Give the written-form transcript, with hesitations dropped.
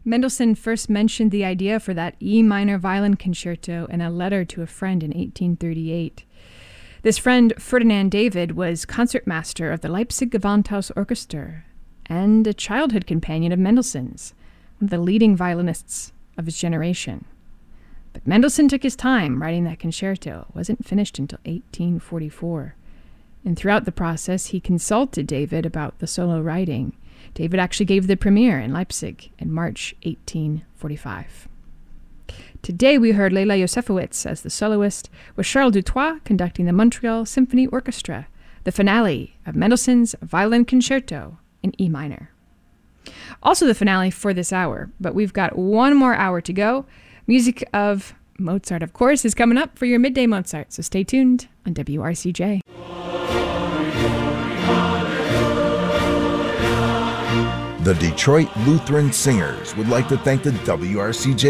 Mendelssohn first mentioned the idea for that E minor violin concerto in a letter to a friend in 1838. This friend, Ferdinand David, was concertmaster of the Leipzig Gewandhaus Orchestra and a childhood companion of Mendelssohn's, one of the leading violinists of his generation. But Mendelssohn took his time writing that concerto. It wasn't finished until 1844. And throughout the process, he consulted David about the solo writing. David actually gave the premiere in Leipzig in March 1845. Today we heard Leila Yosefowitz as the soloist, with Charles Dutoit conducting the Montreal Symphony Orchestra, the finale of Mendelssohn's Violin Concerto in E minor. Also the finale for this hour, but we've got one more hour to go. Music of Mozart, of course, is coming up for your Midday Mozart, so stay tuned on WRCJ. The Detroit Lutheran Singers would like to thank the WRCJ